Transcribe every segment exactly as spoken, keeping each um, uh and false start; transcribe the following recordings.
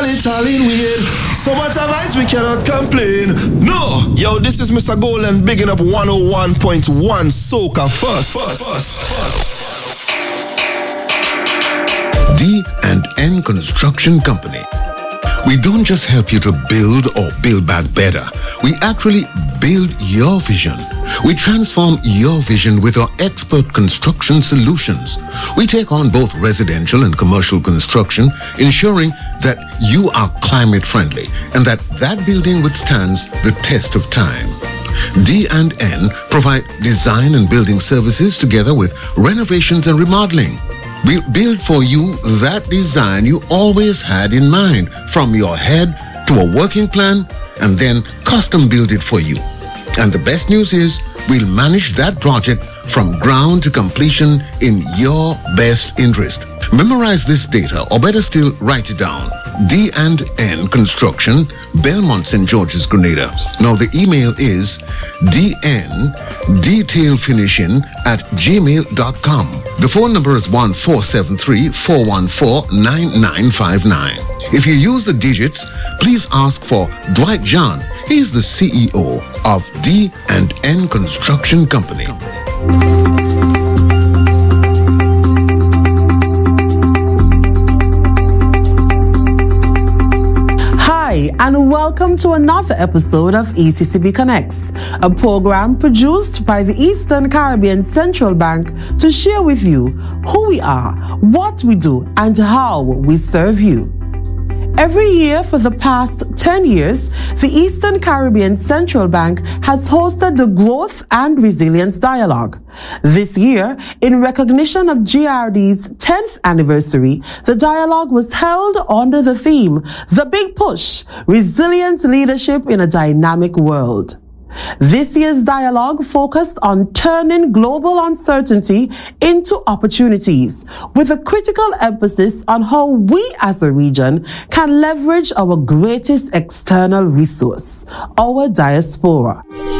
Italian weird. So much advice we cannot complain. No, yo, this is Mister Golden bigging up one oh one point one Soca first. first, first, first. D and N Construction Company. We don't just help you to build or build back better. We actually build your vision. We transform your vision with our expert construction solutions. We take on both residential and commercial construction, ensuring that you are climate friendly and that that building withstands the test of time. D and N provide design and building services together with renovations and remodeling. We'll build for you that design you always had in mind, from your head to a working plan, and then custom build it for you. And the best news is, we'll manage that project from ground to completion in your best interest. Memorize this data, or better still, write it down. D and N Construction, Belmont, Saint George's, Grenada. Now the email is dndetailfinishing at gmail dot com. The phone number is one four seven three, four one four, nine nine five nine. If you use the digits, please ask for Dwight John. He's the C E O of D and N Construction Company. Hi, and welcome to another episode of E C C B Connects, a program produced by the Eastern Caribbean Central Bank to share with you who we are, what we do, and how we serve you. Every year for the past ten years, the Eastern Caribbean Central Bank has hosted the Growth and Resilience Dialogue. This year, in recognition of G R D's tenth anniversary, the dialogue was held under the theme, The Big Push, Resilient Leadership in a Dynamic World. This year's dialogue focused on turning global uncertainty into opportunities, with a critical emphasis on how we as a region can leverage our greatest external resource, our diaspora.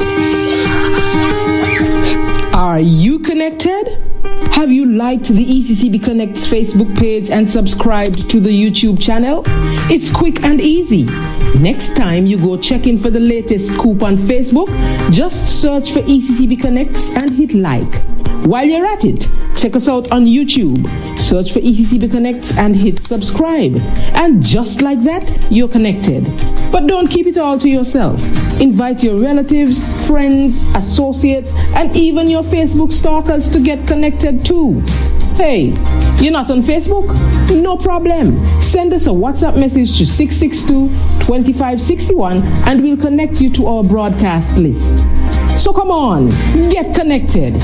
Are you connected? Have you liked the E C C B Connects Facebook page and subscribed to the YouTube channel? It's quick and easy. Next time you go check in for the latest scoop on Facebook, just search for E C C B Connects and hit like. While you're at it, check us out on YouTube. Search for E C C B Connects and hit subscribe. And just like that, you're connected. But don't keep it all to yourself. Invite your relatives, friends, associates, and even your Facebook stalkers to get connected too. Hey, you're not on Facebook? No problem. Send us a WhatsApp message to six six two, two five six one and we'll connect you to our broadcast list. So come on, get connected.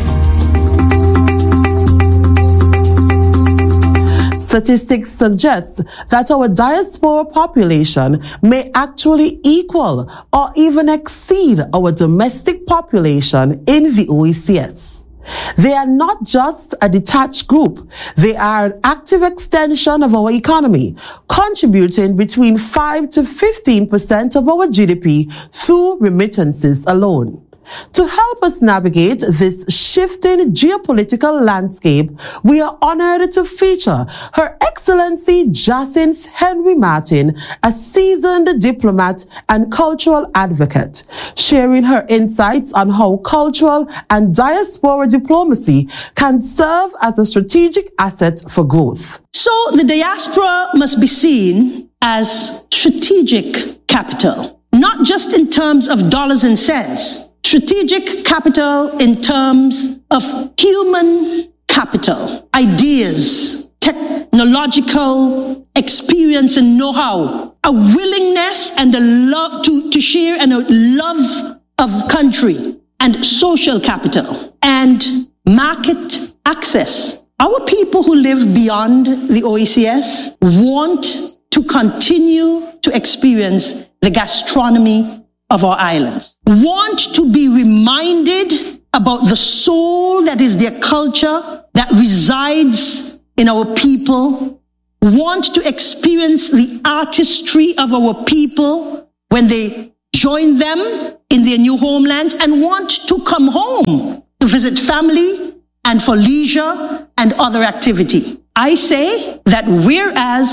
Statistics suggest that our diaspora population may actually equal or even exceed our domestic population in the O E C S. They are not just a detached group. They are an active extension of our economy, contributing between five to fifteen percent of our G D P through remittances alone. To help us navigate this shifting geopolitical landscape, we are honored to feature Her Excellency Jacinth Henry Martin, a seasoned diplomat and cultural advocate, sharing her insights on how cultural and diaspora diplomacy can serve as a strategic asset for growth. So the diaspora must be seen as strategic capital, not just in terms of dollars and cents. Strategic capital in terms of human capital, ideas, technological experience and know-how, a willingness and a love to, to share and a love of country, and social capital, and market access. Our people who live beyond the O E C S want to continue to experience the gastronomy of our islands, want to be reminded about the soul that is their culture, that resides in our people, want to experience the artistry of our people when they join them in their new homelands, and want to come home to visit family and for leisure and other activity. I say that whereas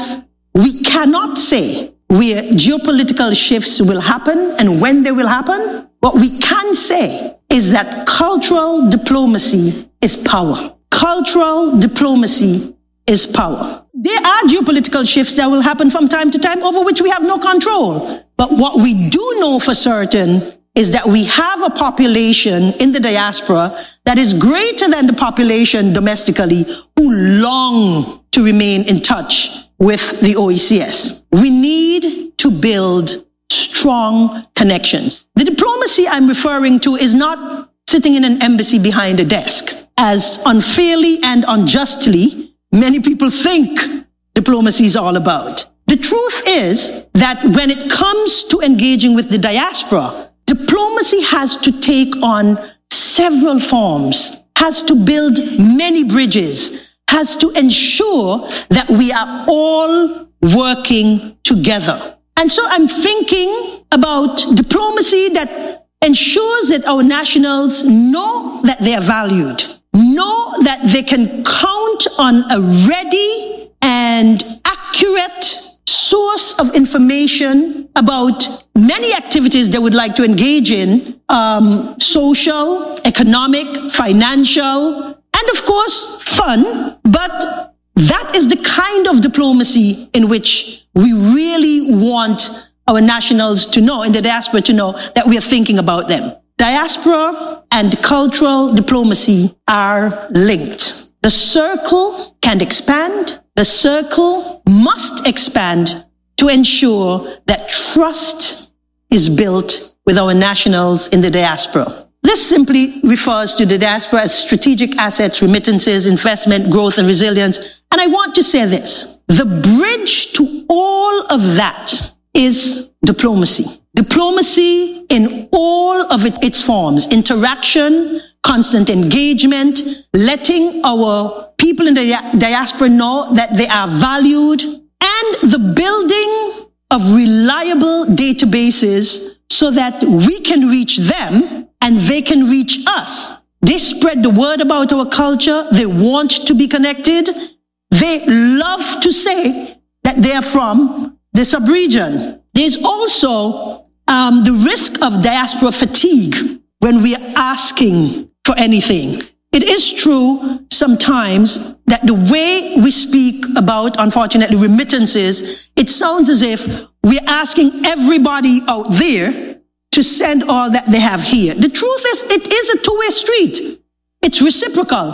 we cannot say where geopolitical shifts will happen and when they will happen. What we can say is that cultural diplomacy is power. Cultural diplomacy is power. There are geopolitical shifts that will happen from time to time over which we have no control. But what we do know for certain is that we have a population in the diaspora that is greater than the population domestically who long to remain in touch with the O E C S. We need to build strong connections. The diplomacy I'm referring to is not sitting in an embassy behind a desk, as unfairly and unjustly many people think diplomacy is all about. The truth is that when it comes to engaging with the diaspora, diplomacy has to take on several forms, has to build many bridges, has to ensure that we are all working together. And so I'm thinking about diplomacy that ensures that our nationals know that they are valued, know that they can count on a ready and accurate source of information about many activities they would like to engage in, um, social, economic, financial, and of course, fun. But that is the kind of diplomacy in which we really want our nationals to know, in the diaspora to know, that we are thinking about them. Diaspora and cultural diplomacy are linked. The circle can expand. The circle must expand to ensure that trust is built with our nationals in the diaspora. This simply refers to the diaspora as strategic assets, remittances, investment, growth, and resilience. And I want to say this. The bridge to all of that is diplomacy. Diplomacy in all of it, its forms. Interaction, constant engagement, letting our people in the diaspora know that they are valued, and the building of reliable databases so that we can reach them and they can reach us. They spread the word about our culture. They want to be connected. They love to say that they are from the sub-region. There's also um, the risk of diaspora fatigue when we are asking for anything. It is true sometimes that the way we speak about, unfortunately, remittances, it sounds as if we're asking everybody out there to send all that they have here. The truth is, it is a two-way street. It's reciprocal.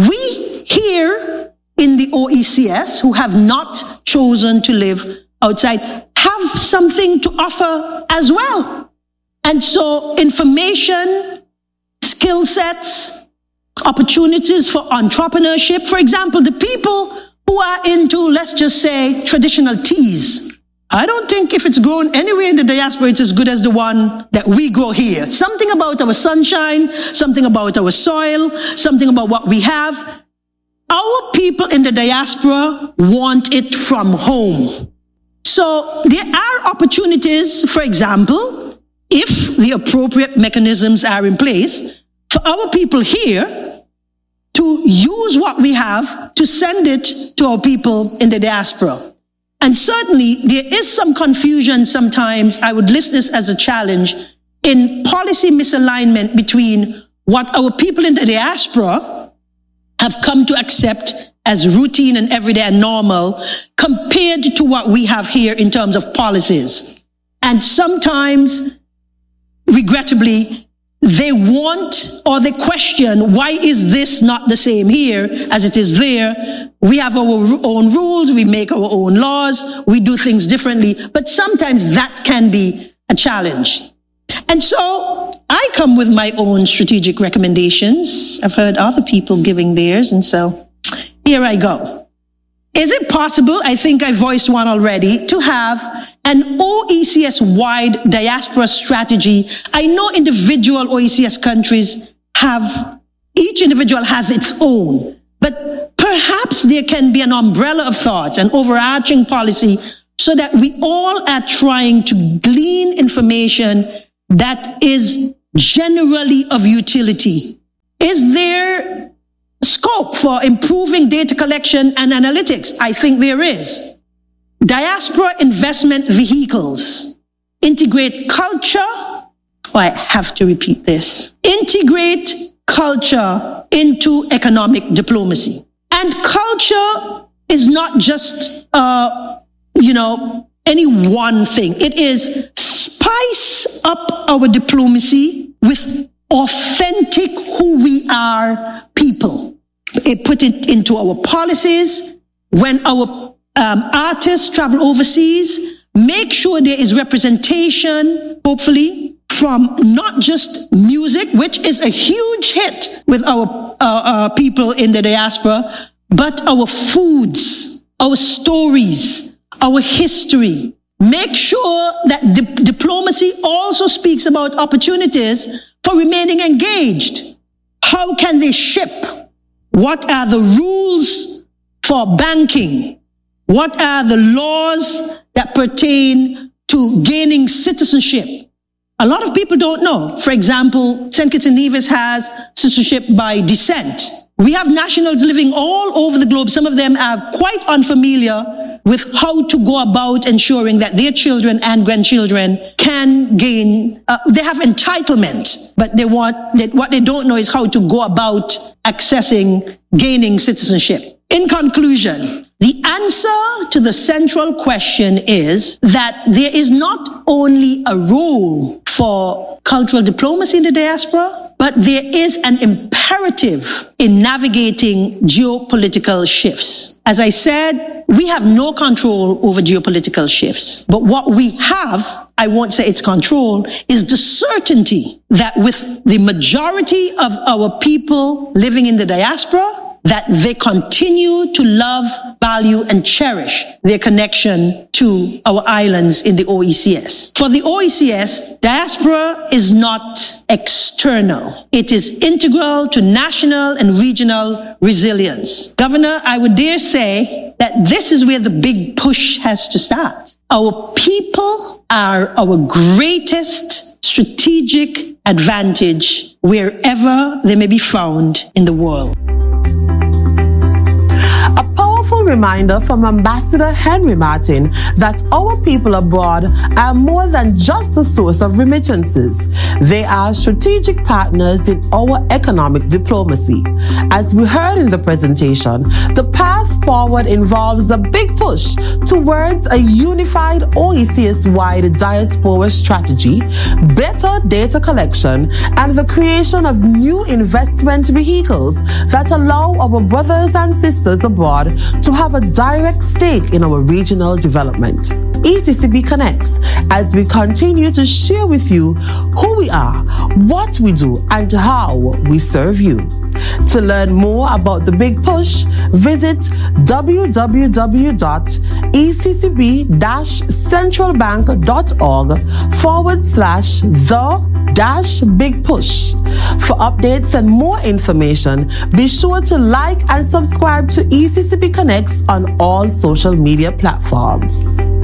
We here in the O E C S, who have not chosen to live outside, have something to offer as well. And so information, skill sets, opportunities for entrepreneurship. For example, the people who are into, let's just say, traditional teas. I don't think if it's grown anywhere in the diaspora, it's as good as the one that we grow here. Something about our sunshine, something about our soil, something about what we have. Our people in the diaspora want it from home. So there are opportunities, for example, if the appropriate mechanisms are in place, for our people here to use what we have to send it to our people in the diaspora. And certainly there is some confusion sometimes, I would list this as a challenge, in policy misalignment between what our people in the diaspora have come to accept as routine and everyday and normal compared to what we have here in terms of policies. And sometimes, regrettably, they want or they question, why is this not the same here as it is there? We have our own rules, we make our own laws, we do things differently, but sometimes that can be a challenge. And so I come with my own strategic recommendations. I've heard other people giving theirs, and so here I go. Is it possible, I think I voiced one already, to have an O E C S-wide diaspora strategy? I know individual O E C S countries have, each individual has its own, but perhaps there can be an umbrella of thoughts, an overarching policy, so that we all are trying to glean information that is generally of utility. Is there scope for improving data collection and analytics? I think there is. diaspora investment vehicles integrate culture, oh, I have to repeat this, integrate culture into economic diplomacy. And culture is not just, uh, you know, any one thing. It is spice up our diplomacy with authentic who we are people. It put it into our policies. When our um, artists travel overseas, make sure there is representation, hopefully, from not just music, which is a huge hit with our uh, uh, people in the diaspora, but our foods, our stories, our history. Make sure that di- diplomacy also speaks about opportunities for remaining engaged. How can they ship? What are the rules for banking? What are the laws that pertain to gaining citizenship? A lot of people don't know. For example, Saint Kitts and Nevis has citizenship by descent. We have nationals living all over the globe. Some of them are quite unfamiliar with how to go about ensuring that their children and grandchildren can gain, uh, they have entitlement, but they want, they, what they don't know is how to go about accessing, gaining citizenship. In conclusion, the answer to the central question is that there is not only a role for cultural diplomacy in the diaspora, but there is an imperative in navigating geopolitical shifts. As I said, we have no control over geopolitical shifts, but what we have, I won't say it's control, is the certainty that with the majority of our people living in the diaspora, that they continue to love, value, and cherish their connection to our islands in the O E C S. For the O E C S, diaspora is not external. It is integral to national and regional resilience. Governor, I would dare say that this is where the big push has to start. Our people are our greatest strategic advantage wherever they may be found in the world. Reminder from Ambassador Henry Martin that our people abroad are more than just a source of remittances. They are strategic partners in our economic diplomacy. As we heard in the presentation, the path forward involves a big push towards a unified O E C S-wide diaspora strategy, better data collection, and the creation of new investment vehicles that allow our brothers and sisters abroad to have a direct stake in our regional development. E C C B Connects, as we continue to share with you who we are, what we do, and how we serve you. To learn more about the Big Push, visit w w w dot e c c b dash central bank dot org forward slash the dash big push. For updates and more information, be sure to like and subscribe to E C C B Connects on all social media platforms.